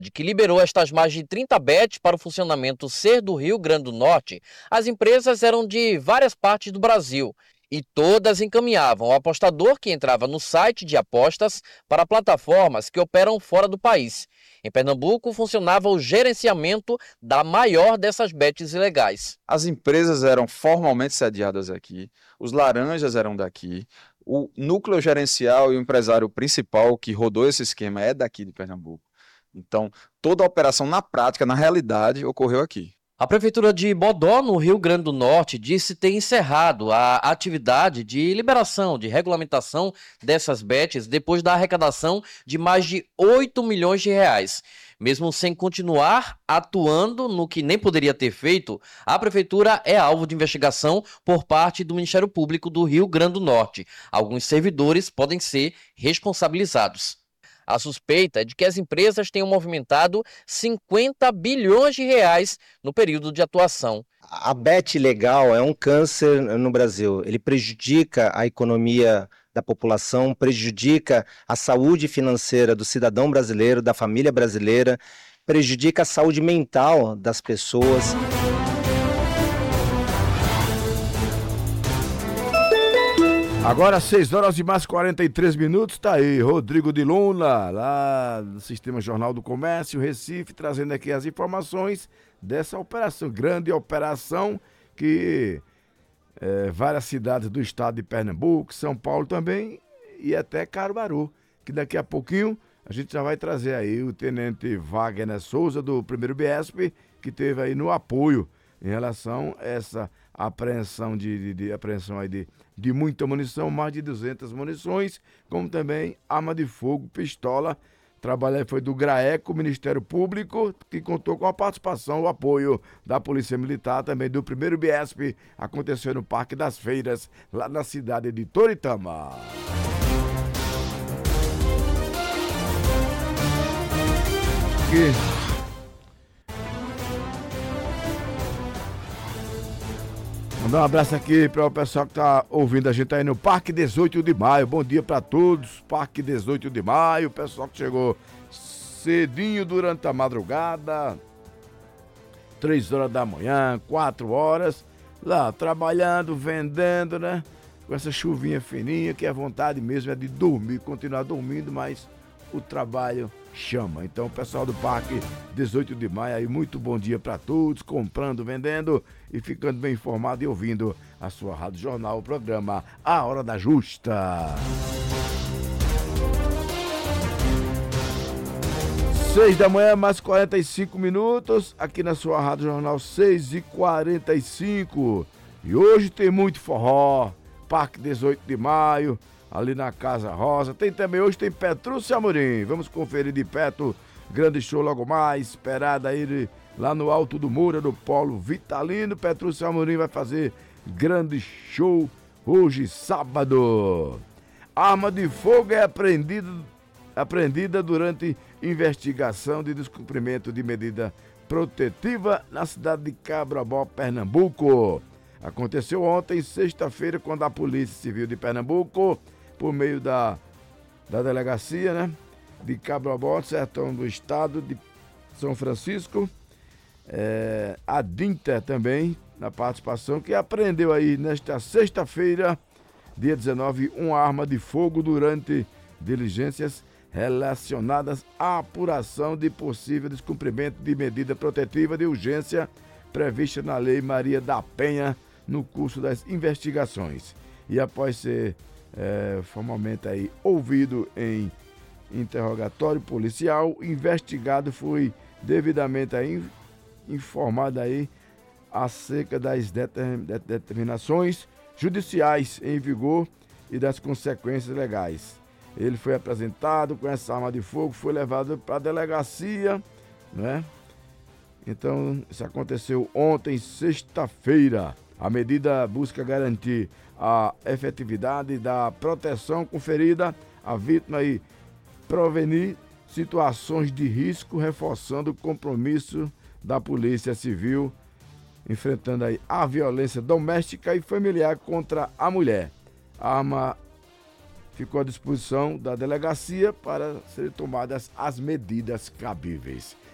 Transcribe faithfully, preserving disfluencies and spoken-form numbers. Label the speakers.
Speaker 1: que liberou estas mais de trinta bets para o funcionamento ser do Rio Grande do Norte, as empresas eram de várias partes do Brasil e todas encaminhavam o apostador que entrava no site de apostas para plataformas que operam fora do país. Em Pernambuco, funcionava o gerenciamento da maior dessas bets ilegais.
Speaker 2: As empresas eram formalmente sediadas aqui, os laranjas eram daqui, o núcleo gerencial e o empresário principal que rodou esse esquema é daqui de Pernambuco. Então, toda a operação na prática, na realidade, ocorreu aqui.
Speaker 1: A Prefeitura de Bodó, no Rio Grande do Norte, disse ter encerrado a atividade de liberação, de regulamentação dessas bets depois da arrecadação de mais de oito milhões de reais. Mesmo sem continuar atuando no que nem poderia ter feito, a Prefeitura é alvo de investigação por parte do Ministério Público do Rio Grande do Norte. Alguns servidores podem ser responsabilizados. A suspeita é de que as empresas tenham movimentado cinquenta bilhões de reais no período de atuação.
Speaker 3: A bet legal é um câncer no Brasil. Ele prejudica a economia da população, prejudica a saúde financeira do cidadão brasileiro, da família brasileira, prejudica a saúde mental das pessoas.
Speaker 4: Agora, seis horas e mais quarenta e três minutos, tá aí, Rodrigo de Luna, lá do Sistema Jornal do Comércio, Recife, trazendo aqui as informações dessa operação, grande operação que é, várias cidades do estado de Pernambuco, São Paulo também e até Caruaru, que daqui a pouquinho a gente já vai trazer aí o tenente Wagner Souza do primeiro B S P, que teve aí no apoio em relação a essa apreensão de, de, de apreensão aí de, de muita munição, mais de duzentas munições, como também arma de fogo, pistola. O trabalho foi do GRAECO, Ministério Público, que contou com a participação, o apoio da Polícia Militar, também do primeiro B S P, aconteceu no Parque das Feiras, lá na cidade de Toritama. Aqui. Mandar um abraço aqui para o pessoal que tá ouvindo a gente aí no Parque dezoito de maio. Bom dia para todos. Parque dezoito de maio. O pessoal que chegou cedinho durante a madrugada. Três horas da manhã, quatro horas. Lá trabalhando, vendendo, né? Com essa chuvinha fininha, que a vontade mesmo é de dormir, continuar dormindo, mas o trabalho chama. Então, o pessoal do Parque dezoito de maio aí, muito bom dia para todos, comprando, vendendo e ficando bem informado e ouvindo a sua Rádio Jornal, o programa A Hora da Justa. Seis da manhã, mais quarenta e cinco minutos, aqui na sua Rádio Jornal, seis e quarenta e cinco. E hoje tem muito forró, Parque dezoito de maio, ali na Casa Rosa. Tem também, hoje tem Petrúcio Amorim. Vamos conferir de perto, grande show logo mais, esperado aí lá no Alto do Moura, do Polo Vitalino. Petrúcio Amorim vai fazer grande show hoje, sábado. Arma de fogo é apreendida, apreendida durante investigação de descumprimento de medida protetiva na cidade de Cabrobó, Pernambuco. Aconteceu ontem, sexta-feira, quando a Polícia Civil de Pernambuco, por meio da, da delegacia, né, de Cabrobó, sertão do estado de São Francisco, é, a DINTER também, na participação, que apreendeu aí nesta sexta-feira, dia dezenove, uma arma de fogo durante diligências relacionadas à apuração de possível descumprimento de medida protetiva de urgência prevista na Lei Maria da Penha no curso das investigações. E após ser É, formalmente aí ouvido em interrogatório policial, o investigado foi devidamente aí informado aí acerca das determinações judiciais em vigor e das consequências legais. Ele foi apresentado com essa arma de fogo, foi levado para a delegacia, né? Então, isso aconteceu ontem, sexta-feira. A medida busca garantir a efetividade da proteção conferida à vítima e prevenir situações de risco, reforçando o compromisso da Polícia Civil, enfrentando aí a violência doméstica e familiar contra a mulher. A arma ficou à disposição da delegacia para serem tomadas as medidas cabíveis.